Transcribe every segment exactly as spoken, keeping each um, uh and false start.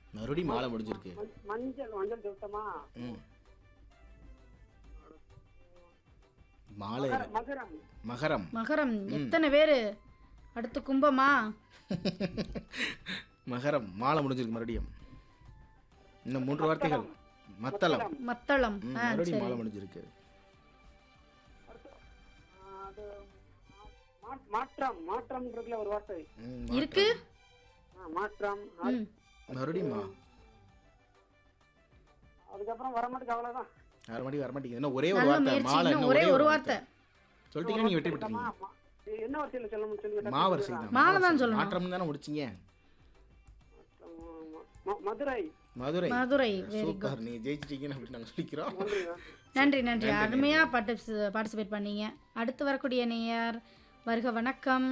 மறுபடியும் மாலை முடிஞ்சிருக்கு. மஞ்- மஞ்சள் மஞ்சள் சொல்லிட்டோமா? ம். மாலை மகரம் மகரம் மகரம். மகரம் எத்தனை பேரு? அடுத்து கும்பமா? மகரம் மாலை முடிஞ்சிருக்கு மறுபடியும். இன்னும் மூன்று வார்த்தைகள். மத்தளம். மத்தளம். ம், ஆ மறுபடியும் சரி. மாலை முடிஞ்சிருக்கு. ஆ, அது மா- மாற்றம் மாற்றம் இருக்குல்ல ஒரு வார்த்தை. ம், இருக்கு. ஆ, மாற்றம் ம். மறுபடியும் மா. அதுக்கப்புறம் வர மாட்டேங்க அவ்வளவுதான். அரை மணி வர மாட்டேங்குது. இன்னும் ஒரே ஒரு நல்ல வார்த்தை. முயற்சி. மாலை இன்னும் இன்னும் ஒரே ஒரு வார்த்தை. சொல்லிட்டீங்கன்னா நீங்க வெற்றி சொல்லிட்டோமா? பெற்றீங்க. மா- என்ன வார்த்தையில சொல்ல சொல்லுங்க. மாவரிசை தான். மாலை தான் மாவரிசை. சொல்லணும். மாற்றம் தானே முடிச்சீங்க. ம- Madurai. Madurai. Madurai. Very good. Super. நீ ஜெயிச்சிட்டீங்கன்னு அப்படி நாங்க சொல்லிக்கிறோம். நன்றிங்க. நன்றி நன்றி அருமையா பார்ட்டிஸ் பார்ட்டிசிபேட் பண்ணீங்க. அடுத்து வரக்கூடிய நேயர் வருக. வணக்கம்.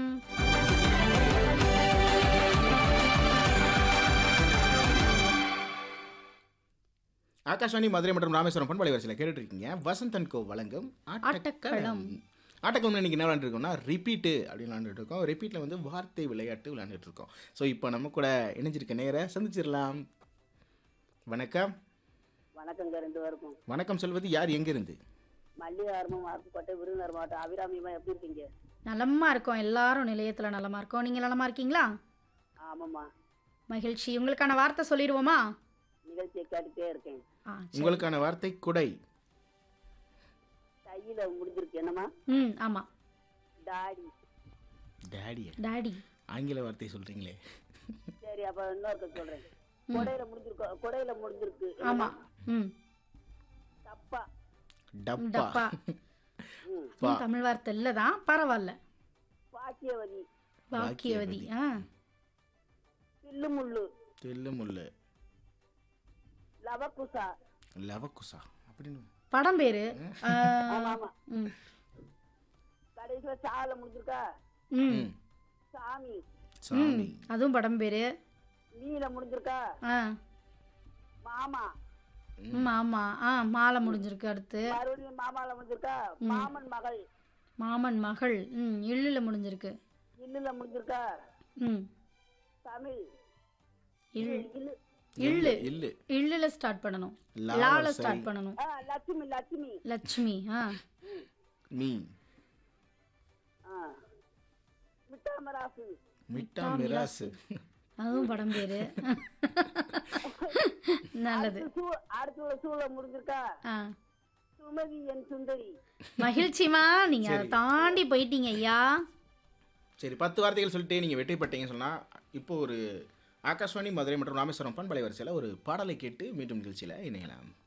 ஆகாஷவாணி மதுரை மற்றும் ராமேஸ்வரம் பண்பலை வரிசையில் கேட்டுட்டு இருக்கீங்க. வசந்தன் கோ வழங்கும் ஆட்டக்களம். ஆட்டக்களம் இன்னைக்கு என்ன விளையாண்டுட்டு இருக்கோம்னா ரிப்பீட்டு அப்படின்னு விளையாண்டுட்டு இருக்கோம். ரிப்பீட்டில் வந்து வார்த்தை விளையாட்டு விளையாண்டுட்டு இருக்கோம். ஸோ இப்போ நம்ம கூட இணைஞ்சிருக்க நேர சந்திச்சிடலாம். வணக்கம். வணக்கங்க ரெண்டு பேருக்கும். வணக்கம் சொல்வது யார், எங்கிருந்து? மல்லிகார்மம் அருப்புக்கோட்டை விருதுநகர் மாவட்டம் அபிராமியமா எப்படி இருக்கீங்க? நலமா இருக்கோம். எல்லாரும் நிலையத்துல நலமா இருக்கோம். நீங்க நலமா இருக்கீங்களா? ஆமாம்மா, மகிழ்ச்சி. உங்களுக்கான வார்த்தை சொல்லிடுவோமா? நிகழ்ச்சியை கேட்டுட்டே இருக்கேன். ஆ சரி. உங்களுக்கான வார்த்தை குடை. கையில முடிஞ்சிருக்கு என்னம்மா? ம் ஆமா. டாடி. டேடியா? டாடி. ஆங்கில வார்த்தை சொல்றீங்களே. சரி, அப்ப இன்னொருக்க சொல்றேன். கொடையில முடிஞ்சிருக்கு. கொடையில முடிஞ்சிருக்கு. ஆமா. ம். தப்பா. டப்பா. டப்பா. ம். பா. ம், தமிழ் வார்த்தை இல்லதான், பரவாயில்ல. பாக்கியவதி. பாக்கியவதி. ஆ தில்லு முள்ளு. தில்லு முள்ளு. லவக்குசா. லவக்குசா அப்படின்னு. படம் பேரு. ஆ, ஆமா ஆமா. ம். கடைசியில சால முடிஞ்சிருக்கா? ம். ம். சாமி. ம். சாமி. அதுவும் படம் பேரு. நீல முடிஞ்சிருக்கா? ஆ மாமா. ம் ஆமா. ஆ மாலை முடிஞ்சிருக்கு. அடுத்து மறுபடியும் மாமால முடிஞ்சிருக்கா? மாமன் மகள். மாமன் மகள். ம் இல்லுல முடிஞ்சிருக்கு. இல்லுல முடிஞ்சிருக்கா? ம் தமிழ். இல் இல்லு. இல்லு. இல்லு. இல்லுல ஸ்டார்ட் பண்ணணும். லால லால சரி. ஸ்டார்ட் பண்ணணும். ஆ, லட்சுமி லட்சுமி. லட்சுமி. ஆ மீ. ஆ. மிட்டாமராசு. மிட்டா மிராசு. அதுவும் படம் பேரு. நல்லது. அடுத்து சூ- அடுத்து ஒரு சூழ முடிஞ்சிருக்கா? ஆ சுமதி என் சுந்தரி. மகிழ்ச்சிமா, நீங்க அதை தாண்டி போயிட்டீங்க ஐயா. சரி, பத்து வார்த்தைகள் சொல்லிட்டு நீங்கள் வெற்றி பெற்றீங்கன்னு சொன்னால் இப்போ ஒரு ஆகாஷ்வாணி மதுரை மற்றும் ராமேஸ்வரம் பண்பலை வரிசையில் ஒரு பாடலை கேட்டு மீண்டும் நிகழ்ச்சியில் இணையலாம்.